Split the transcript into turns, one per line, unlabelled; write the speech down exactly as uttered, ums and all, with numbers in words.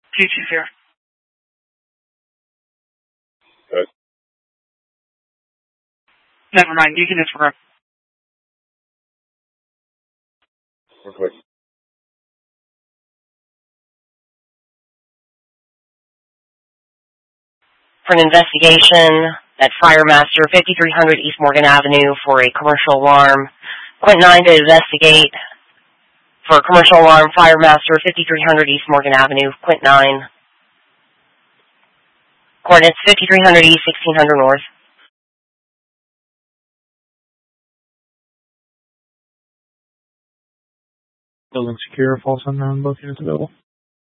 two two zero.
Good.
Never mind, you can disregard.
Real quick.
For an investigation at Firemaster, fifty-three hundred East Morgan Avenue for a commercial alarm. Quint nine to investigate for a commercial alarm, Firemaster, fifty-three hundred East Morgan Avenue, Quint nine. Coordinates fifty-three hundred East, sixteen hundred North.
Building secure, false unknown, both units available.